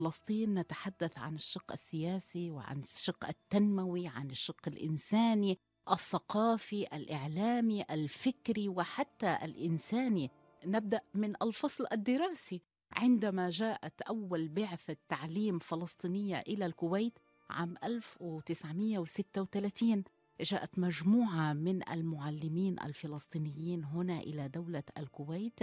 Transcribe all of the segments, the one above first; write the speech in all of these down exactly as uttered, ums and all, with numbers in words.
فلسطين نتحدث عن الشق السياسي وعن الشق التنموي، عن الشق الإنساني، الثقافي، الإعلامي، الفكري، وحتى الإنساني. نبدأ من الفصل الدراسي. عندما جاءت أول بعثة تعليم فلسطينية إلى الكويت عام ألف وتسعمائة وستة وثلاثين، جاءت مجموعة من المعلمين الفلسطينيين هنا إلى دولة الكويت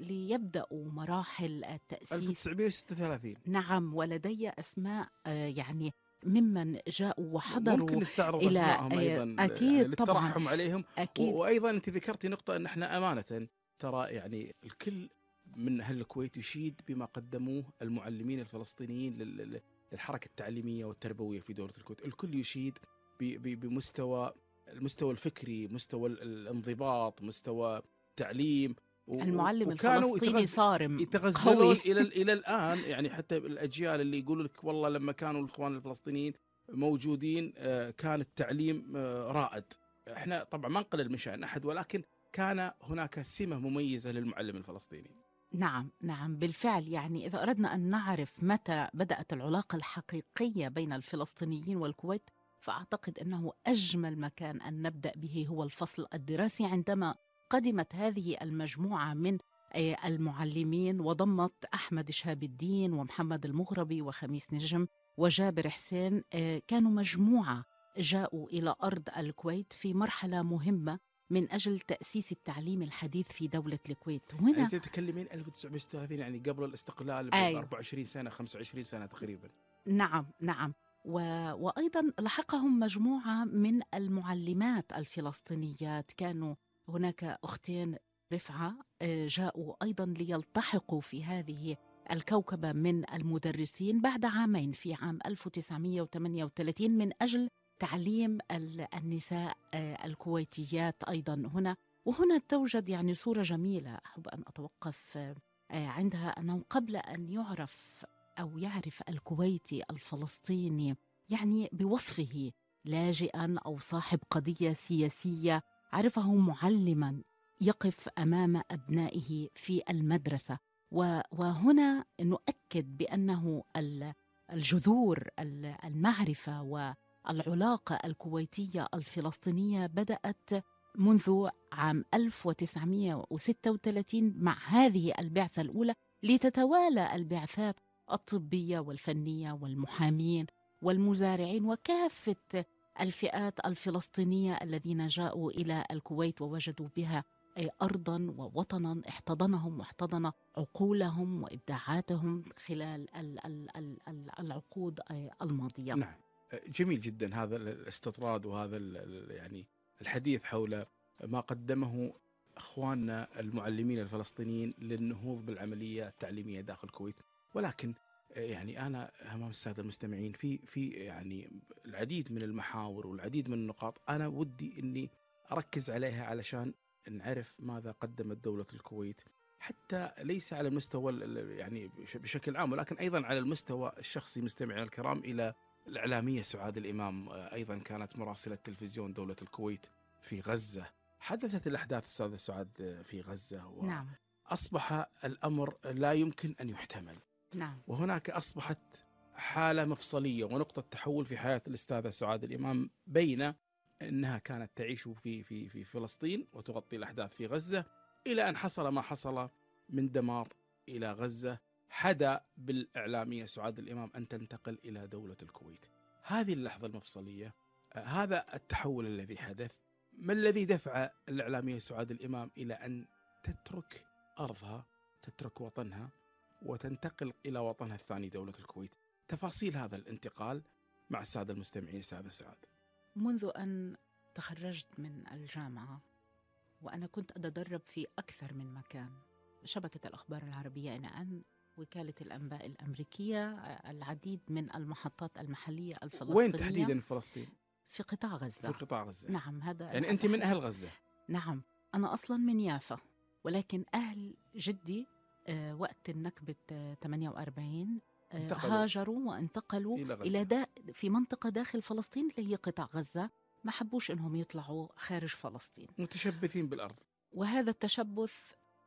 ليبدأوا مراحل التأسيس. ألف وتسعمائة وستة وثلاثين. نعم، ولدي أسماء آه، يعني ممن جاءوا ممكن وحضروا نستعرض إلى أسمائهم آه، أيضا يعني أكيد طبعا. للترحم عليهم. و- أكيد. وأيضا أنت ذكرتي نقطة أن احنا أمانة ترى يعني الكل من أهل الكويت يشيد بما قدموه المعلمين الفلسطينيين لل- لل- للحركة التعليمية والتربوية في دولة الكويت. الكل يشيد ب- ب- بمستوى المستوى الفكري، مستوى ال- الانضباط، مستوى التعليم. و- و- المعلم وكانوا الفلسطيني يتغز صارم يتغزلون قوي. الى الى الان، يعني حتى الاجيال اللي يقولوا لك والله لما كانوا الاخوان الفلسطينيين موجودين آه، كان التعليم آه، رائد. احنا طبعا ما نقلل من شأن احد، ولكن كان هناك سمة مميزة للمعلم الفلسطيني. نعم نعم بالفعل. يعني إذا أردنا أن نعرف متى بدأت العلاقة الحقيقية بين الفلسطينيين والكويت، فأعتقد أنه أجمل مكان أن نبدأ به هو الفصل الدراسي، عندما قدمت هذه المجموعة من آه، المعلمين وضمت أحمد شهاب الدين ومحمد المغربي وخميس نجم وجابر حسين. آه، كانوا مجموعة جاءوا إلى أرض الكويت في مرحلة مهمة من أجل تأسيس التعليم الحديث في دولة الكويت. يعني هنا تتكلمين ألف وتسعمائة وستة وثلاثين، يعني قبل الاستقلال ب أيوة. أربعة وعشرين سنة خمسة وعشرين سنة تقريبا. نعم نعم. و... وأيضا لحقهم مجموعة من المعلمات الفلسطينيات. كانوا هناك أختين رفعة آه، جاءوا أيضا ليلتحقوا في هذه الكوكبة من المدرسين بعد عامين في عام ألف وتسعمائة وثمانية وثلاثين من أجل تعليم ال- النساء آه، الكويتيات أيضا هنا. وهنا توجد يعني صورة جميلة أحب أن أتوقف آه، آه، عندها، أنه قبل أن يعرف أو يعرف الكويتي الفلسطيني يعني بوصفه لاجئا أو صاحب قضية سياسية، عرفه معلما يقف أمام أبنائه في المدرسة. و- وهنا نؤكد بأنه ال- الجذور ال- المعرفة والعلاقة الكويتية الفلسطينية بدأت منذ عام ألف وتسعمائة وستة وثلاثين مع هذه البعثة الأولى، لتتوالى البعثات الطبية والفنية والمحامين والمزارعين وكافة الفئات الفلسطينية الذين جاءوا إلى الكويت ووجدوا بها أرضاً ووطناً احتضنهم واحتضن عقولهم وإبداعاتهم خلال ال- ال- ال- العقود الماضية. نعم، جميل جدا هذا الاستطراد وهذا ال- يعني الحديث حول ما قدمه أخواننا المعلمين الفلسطينيين للنهوض بالعملية التعليمية داخل الكويت. ولكن يعني أنا أمام السادة المستمعين في في يعني العديد من المحاور والعديد من النقاط أنا ودي إني أركز عليها علشان نعرف ماذا قدمت دولة الكويت، حتى ليس على المستوى يعني بشكل عام، ولكن أيضا على المستوى الشخصي. مستمعينا الكرام، إلى الإعلامية سعاد الإمام، أيضا كانت مراسلة تلفزيون دولة الكويت في غزة. حدثت الأحداث أستاذة سعاد في غزة، نعم وأصبح الأمر لا يمكن أن يحتمل. نعم. وهناك أصبحت حالة مفصلية ونقطة تحول في حياة الأستاذة سعاد الإمام، بين أنها كانت تعيش في في في فلسطين وتغطي الأحداث في غزة، إلى أن حصل ما حصل من دمار إلى غزة. حدا بالإعلامية سعاد الإمام أن تنتقل إلى دولة الكويت. هذه اللحظة المفصلية، هذا التحول الذي حدث، ما الذي دفع الإعلامية سعاد الإمام إلى أن تترك أرضها، تترك وطنها، وتنتقل إلى وطنها الثاني دولة الكويت؟ تفاصيل هذا الانتقال مع السادة المستمعين. سادة سعاد، منذ أن تخرجت من الجامعة وأنا كنت أتدرب في أكثر من مكان، شبكة الأخبار العربية إلى أن وكالة الأنباء الأمريكية، العديد من المحطات المحلية الفلسطينية. وين تحديدا فلسطين؟ في قطاع غزة. في قطاع غزة. نعم، هذا يعني أنت من أهل غزة؟ نعم، أنا أصلا من يافا، ولكن أهل جدي آه وقت النكبة آه ثمانية وأربعين آه هاجروا وانتقلوا إلى, إلى دا في منطقة داخل فلسطين اللي هي قطاع غزة. ما حبوش إنهم يطلعوا خارج فلسطين، متشبثين بالأرض. وهذا التشبث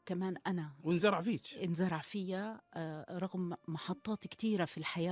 كمان أنا وانزرع فيك. انزرع فيها، آه، رغم محطات كتيرة في الحياة